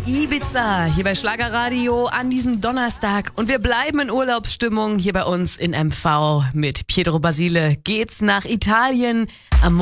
Ibiza hier bei Schlagerradio an diesem Donnerstag. Und wir bleiben in Urlaubsstimmung hier bei uns in MV. Mit Pietro Basile geht's nach Italien. Am